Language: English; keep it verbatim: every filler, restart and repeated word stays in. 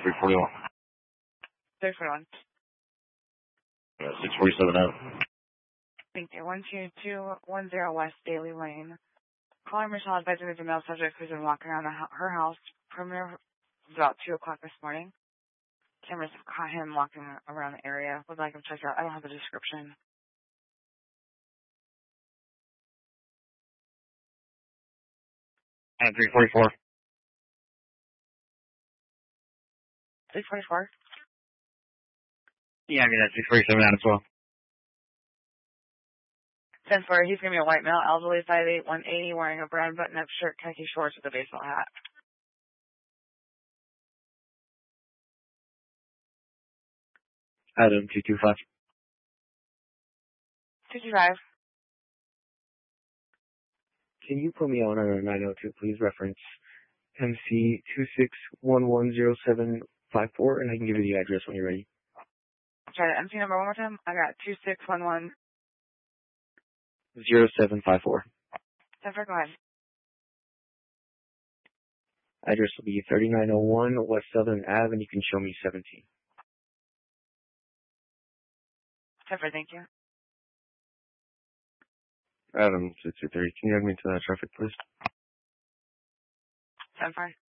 three forty-one. three forty-one. Uh, six forty-seven out. Thank you. one two two one zero West Daly Lane. Caller Michelle advising there's a male subject who's been walking around the, her house. Perimeter was about two o'clock this morning. Cameras caught him walking around the area. Would like him checked out. I don't have the description. And three forty-four. three forty-four? Yeah, I mean, that's six forty-seven out as well. ten four, he's going to be a white male, elderly, five eight, one eighty, wearing a brown button-up shirt, khaki shorts with a baseball hat. Adam, two two five. two two five. Can you put me on a nine oh two, please? Reference M C two six one one zero seven five four, and I can give you the address when you're ready. Try the M C number one more time. I got two six one one. zero seven five four. ten four, go ahead. Address will be thirty-nine oh one West Southern Ave, and you can show me seventeen. ten four, thank you. Adam, two two three. Can you add me to that traffic, please? ten four.